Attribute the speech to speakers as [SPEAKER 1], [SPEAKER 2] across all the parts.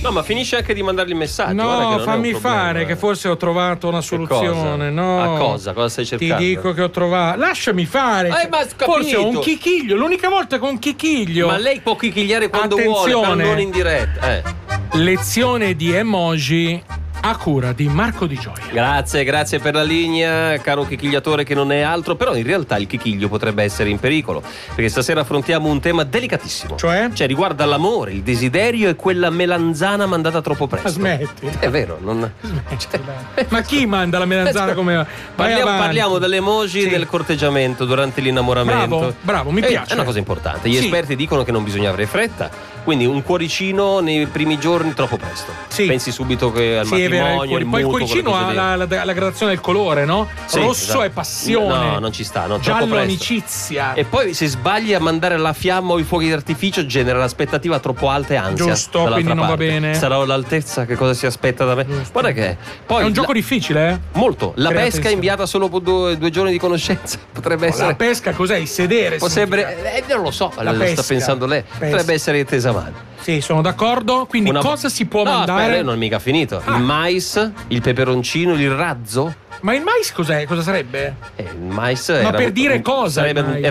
[SPEAKER 1] No, ma finisce anche di mandargli il messaggio.
[SPEAKER 2] No, fammi fare, che forse ho trovato una soluzione. No.
[SPEAKER 1] A cosa? Cosa stai cercando?
[SPEAKER 2] Ti dico che ho trovato. Lasciami fare.
[SPEAKER 1] Ma
[SPEAKER 2] forse ho un chichiglio. L'unica volta che ho un chichiglio.
[SPEAKER 1] Ma lei può chichigliare quando vuole, però non in diretta.
[SPEAKER 2] Lezione di emoji a cura di Marco Di Gioia.
[SPEAKER 1] Grazie per la linea, caro chichigliatore che non è altro, però in realtà il chichiglio potrebbe essere in pericolo, perché stasera affrontiamo un tema delicatissimo.
[SPEAKER 2] Cioè
[SPEAKER 1] riguarda l'amore, il desiderio e quella melanzana mandata troppo presto.
[SPEAKER 2] Smetti.
[SPEAKER 1] È vero, non...
[SPEAKER 2] Smetti, ma chi manda la melanzana come...
[SPEAKER 1] Parliamo delle emoji del corteggiamento durante l'innamoramento.
[SPEAKER 2] Bravo, mi piace.
[SPEAKER 1] È una cosa importante. Gli esperti dicono che non bisogna avere fretta, quindi un cuoricino nei primi giorni troppo presto. Pensi subito che al matrimonio,
[SPEAKER 2] poi il cuoricino ha la gradazione del colore, no? Rosso è passione.
[SPEAKER 1] No, non ci sta, no,
[SPEAKER 2] giallo amicizia.
[SPEAKER 1] E poi se sbagli a mandare la fiamma o i fuochi d'artificio genera l'aspettativa troppo alta e ansia.
[SPEAKER 2] Giusto, quindi non va bene.
[SPEAKER 1] Sarò all'altezza, che cosa si aspetta da me?
[SPEAKER 2] Giusto.
[SPEAKER 1] Guarda che poi
[SPEAKER 2] è un gioco difficile,
[SPEAKER 1] molto. La pesca inviata solo per due giorni di conoscenza potrebbe essere.
[SPEAKER 2] La pesca cos'è? Il sedere?
[SPEAKER 1] Non lo so,
[SPEAKER 2] la pesca.
[SPEAKER 1] sta pensando lei. Potrebbe essere tesa male.
[SPEAKER 2] Sì, sono d'accordo. Quindi cosa si può mandare?
[SPEAKER 1] Aspetta, non è mica finito. Il mais, il peperoncino, il razzo.
[SPEAKER 2] Ma il mais cos'è? Cosa sarebbe?
[SPEAKER 1] Il mais
[SPEAKER 2] ma per dire cosa?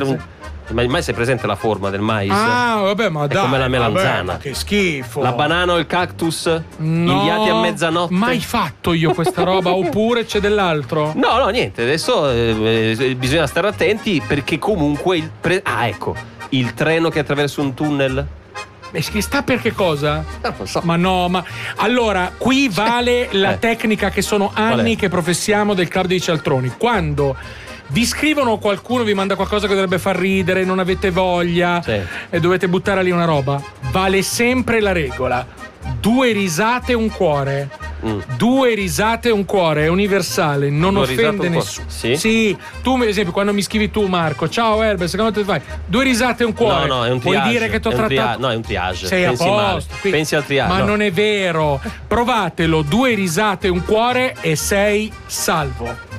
[SPEAKER 1] Ma il mais è presente la forma del mais?
[SPEAKER 2] Ah, vabbè, ma dai.
[SPEAKER 1] È come la melanzana.
[SPEAKER 2] Ma che schifo.
[SPEAKER 1] La banana o il cactus inviati a mezzanotte.
[SPEAKER 2] Mai fatto io questa roba, oppure c'è dell'altro?
[SPEAKER 1] No, niente. Adesso bisogna stare attenti perché comunque il treno che attraversa un tunnel.
[SPEAKER 2] Che sta per che cosa?
[SPEAKER 1] Non lo so.
[SPEAKER 2] Ma allora qui vale la tecnica che sono anni che professiamo del club dei cialtroni. Quando vi scrivono qualcuno, vi manda qualcosa che dovrebbe far ridere, non avete voglia e dovete buttare lì una roba, vale sempre la regola: 2 risate e un cuore. 2 risate e un cuore, è universale, non offende nessuno. Sì, tu per esempio quando mi scrivi tu Marco, ciao Herbert, secondo te fai 2 risate e un cuore?
[SPEAKER 1] No, è un triage.
[SPEAKER 2] Vuoi dire che ti ho trattato?
[SPEAKER 1] No, è un triage.
[SPEAKER 2] Sei
[SPEAKER 1] Pensi
[SPEAKER 2] a posto.
[SPEAKER 1] Pensi al triage.
[SPEAKER 2] Ma non è vero. Provatelo, 2 risate e un cuore e sei salvo.